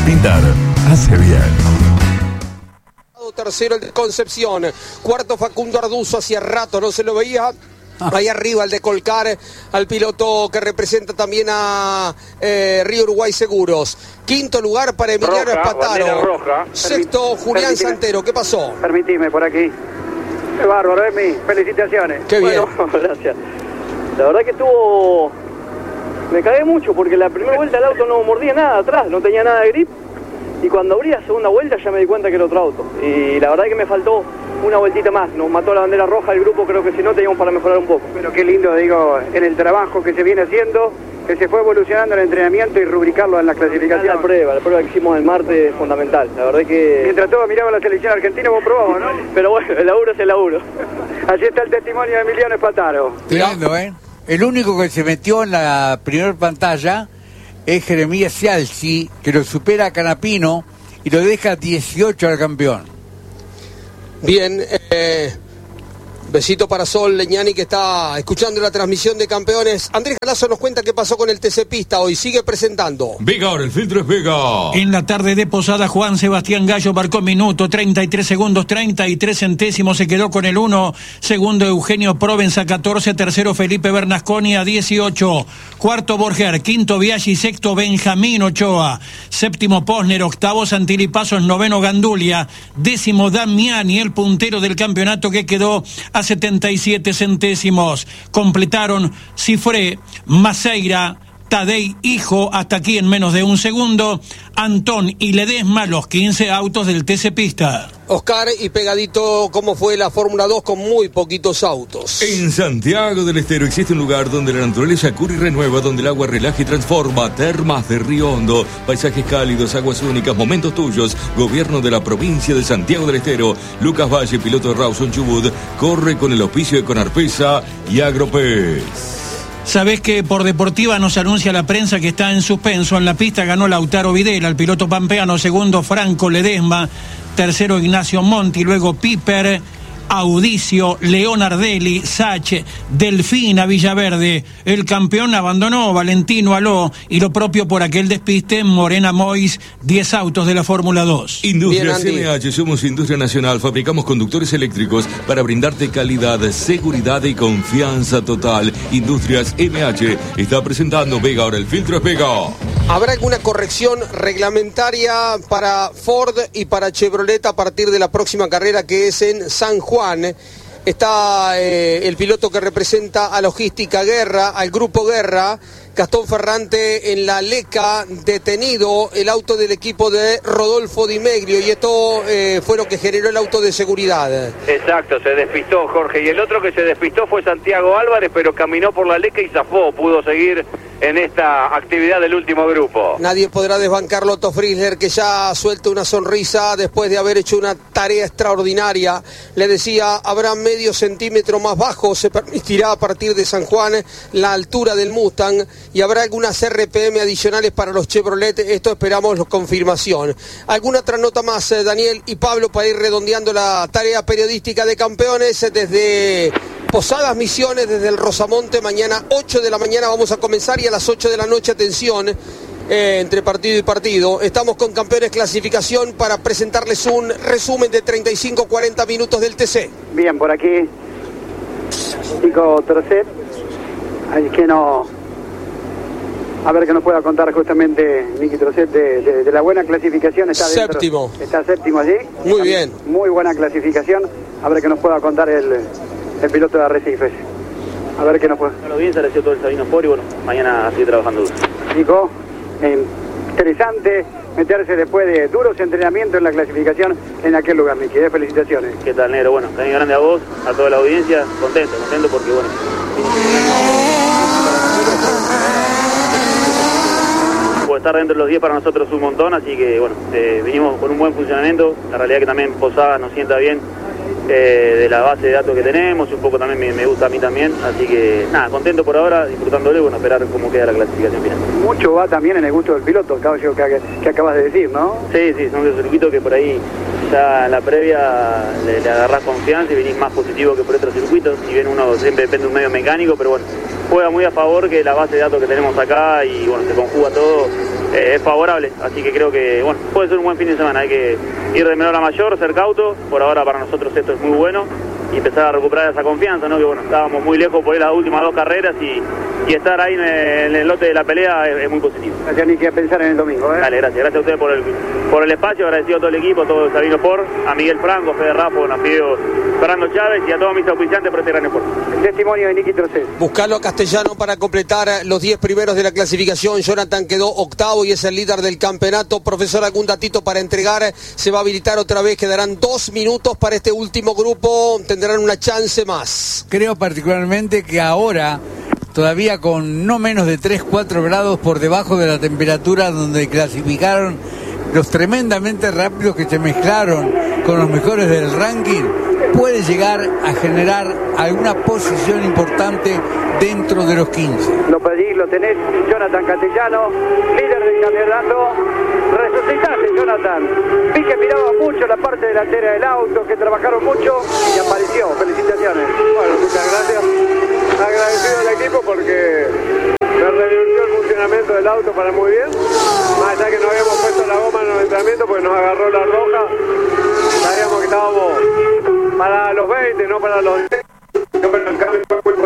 Pintar hace bien. Tercero el de Concepción, cuarto Facundo Arduzo, hacía rato no se lo veía. Ahí arriba el de Colcar, al piloto que representa también a Río Uruguay Seguros. Quinto lugar para Emiliano Espataro. Sexto Julián Santero. ¿Qué pasó? Permitime por aquí. Qué bárbaro, Emi. Felicitaciones. Qué bien. Bueno, gracias. La verdad que estuvo... Me cagué mucho porque la primera vuelta el auto no mordía nada atrás, no tenía nada de grip. Y cuando abrí la segunda vuelta ya me di cuenta que era otro auto. Y la verdad que me faltó una vueltita más. Nos mató la bandera roja el grupo, creo que si no teníamos para mejorar un poco. Pero qué lindo, digo, en el trabajo que se viene haciendo, que se fue evolucionando el entrenamiento y rubricarlo en la clasificación. La prueba que hicimos el martes es fundamental. La verdad que... Mientras todos miraban la selección argentina, vos probabas, ¿no? Pero bueno, el laburo es el laburo. Allí está el testimonio de Emiliano Espataro. Tremendo, ¿eh? El único que se metió en la primera pantalla es Jeremías Cialci, que lo supera a Canapino y lo deja 18 al campeón. Bien, besito para Sol Leñani, que está escuchando la transmisión de campeones. Andrés Galazo nos cuenta qué pasó con el TC Pista hoy. Sigue presentando. Vigor, el filtro es Vigor. En la tarde de Posada, Juan Sebastián Gallo marcó minuto, 33 segundos, 33 centésimos. Se quedó con el 1. Segundo, Eugenio Provenza, 14. Tercero, Felipe Bernasconi a 18. Cuarto, Borger. Quinto, Biaggi. Sexto, Benjamín Ochoa. Séptimo, Posner. Octavo, Santilli Pasos. Noveno, Gandulia. Décimo, Damiani, el puntero del campeonato, que quedó a 77 centésimos. Completaron Cifré, Maceira, Tadei, Hijo, hasta aquí en menos de un segundo. Antón y Ledesma, los 15 autos del TC Pista. Oscar, y pegadito, ¿cómo fue la Fórmula 2 con muy poquitos autos? En Santiago del Estero existe un lugar donde la naturaleza cura y renueva, donde el agua relaja y transforma. Termas de Río Hondo, paisajes cálidos, aguas únicas, momentos tuyos. Gobierno de la provincia de Santiago del Estero. Lucas Valle, piloto de Rawson Chubut, corre con el auspicio de Conarpesa y Agropez. Sabés que por Deportiva nos anuncia la prensa que está en suspenso. En la pista ganó Lautaro Videla, el piloto pampeano. Segundo, Franco Ledesma. Tercero, Ignacio Monti. Luego, Piper, Audicio, Leonardelli, Sach, Delfina Villaverde. El campeón abandonó Valentino Aló, y lo propio por aquel despiste Morena Mois, 10 autos de la Fórmula 2. Industrias MH, somos industria nacional, fabricamos conductores eléctricos para brindarte calidad, seguridad y confianza total. Industrias MH está presentando Vega, ahora el filtro es Vega. ¿Habrá alguna corrección reglamentaria para Ford y para Chevrolet a partir de la próxima carrera, que es en San Juan? Está el piloto que representa a Logística Guerra, al Grupo Guerra, Gastón Ferrante, en la Leca, detenido el auto del equipo de Rodolfo Di Meglio, y esto fue lo que generó el auto de seguridad. Exacto, se despistó Jorge, y el otro que se despistó fue Santiago Álvarez, pero caminó por la Leca y zafó, pudo seguir en esta actividad del último grupo. Nadie podrá desbancarlo, Otto Friesler, que ya suelta una sonrisa después de haber hecho una tarea extraordinaria. Le decía, habrá medio centímetro más bajo, se permitirá a partir de San Juan la altura del Mustang, y habrá algunas RPM adicionales para los Chevrolet. Esto esperamos confirmación. ¿Alguna otra nota más, Daniel y Pablo, para ir redondeando la tarea periodística de campeones desde Posadas Misiones, desde el Rosamonte? Mañana 8 de la mañana vamos a comenzar, y a las 8 de la noche, atención, entre partido y partido, estamos con Campeones Clasificación para presentarles un resumen de 35-40 minutos del TC. Bien, por aquí Nico Trocet, que no... A ver, que nos pueda contar justamente Nicky Trocet de la buena clasificación. Está séptimo. Está séptimo allí. Muy bien. Muy buena clasificación. A ver, que nos pueda contar el piloto de Arrecifes. A ver qué nos puede. Bueno, bien, se le todo el Sabino Sport, y bueno, mañana sigue trabajando duro. Nico, interesante meterse después de duros entrenamientos en la clasificación en aquel lugar, Nicky. Felicitaciones. ¿Qué tal, negro? Bueno, cariño grande a vos, a toda la audiencia. Contento porque, bueno, estar dentro de los 10 para nosotros es un montón, así que bueno, vinimos con un buen funcionamiento. La realidad que también Posada nos sienta bien de la base de datos que tenemos, un poco también me gusta a mí también, así que nada, contento por ahora, disfrutándolo y bueno, esperar cómo queda la clasificación final. Mucho va también en el gusto del piloto, caballo, que acabas de decir, ¿no? Sí, son esos circuitos que por ahí ya en la previa le agarrás confianza y venís más positivo que por otros circuitos. Si bien uno siempre depende de un medio mecánico, pero bueno, juega muy a favor que la base de datos que tenemos acá, y bueno, se conjuga todo es favorable, así que creo que bueno, puede ser un buen fin de semana. Hay que ir de menor a mayor, ser cauto. Por ahora para nosotros esto es muy bueno y empezar a recuperar esa confianza, ¿no? Que bueno, estábamos muy lejos por ir las últimas 2 carreras y estar ahí en el lote de la pelea es muy positivo. Gracias, Niki, a pensar en el domingo, ¿eh? Dale, gracias a ustedes por el espacio, agradecido a todo el equipo, a todo Sabino Sport, a Miguel Franco, Fede Raffo, a Fideo Fernando Chávez y a todos mis auspiciantes por este gran esfuerzo. El testimonio de Niki Trocet. Buscarlo a Castellano para completar los 10 primeros de la clasificación. Jonathan quedó octavo y es el líder del campeonato. Profesor, algún datito para entregar. Se va a habilitar otra vez. Quedarán 2 minutos para este último grupo. Tendrán una chance más. Creo particularmente que ahora, todavía con no menos de 3-4 grados por debajo de la temperatura donde clasificaron los tremendamente rápidos que se mezclaron con los mejores del ranking, puede llegar a generar alguna posición importante dentro de los 15. Lo pedís, lo tenés, Jonathan Castellano, líder del campeonato. Resucitaste, Jonathan. Vi que miraba mucho la parte delantera del auto, que trabajaron mucho y apareció. Felicitaciones. Bueno, muchas gracias. Agradecido al equipo porque me revirtió el funcionamiento del auto para muy bien. Más allá que no habíamos puesto la goma en el entrenamiento porque nos agarró la roja. Sabíamos que estábamos para los 20, no para los 10. Pero el cambio fue muy